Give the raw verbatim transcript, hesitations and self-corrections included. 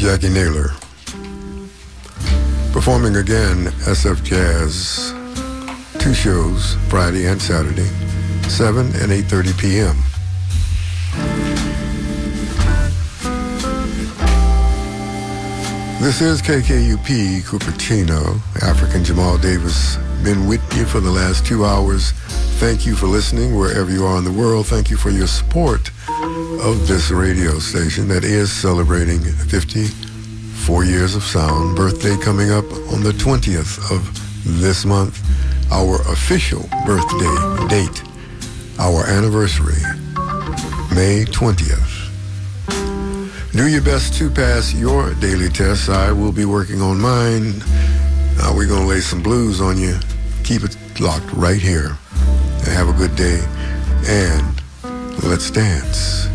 Jackie Naylor. Performing again, S F Jazz. Two shows, Friday and Saturday, seven and eight thirty p.m. This is K K U P Cupertino. African Jamal Davis, been with you for the last two hours. Thank you for listening wherever you are in the world. Thank you for your support of this radio station that is celebrating fifty-four years of sound. Birthday coming up on the twentieth of this month. Our official birthday date, our anniversary, May twentieth. Do your best to pass your daily tests. I will be working on mine. Uh, we're going to lay some blues on you. Keep it locked right here. And have a good day. And let's dance.